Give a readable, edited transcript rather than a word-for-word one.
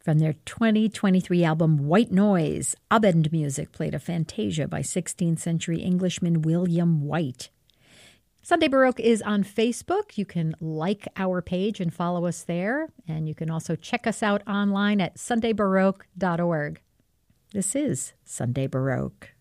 From their 2023 album White Noise, Abend Music played a Fantasia by 16th century Englishman William White. Sunday Baroque is on Facebook. You can like our page and follow us there. And you can also check us out online at sundaybaroque.org. This is Sunday Baroque.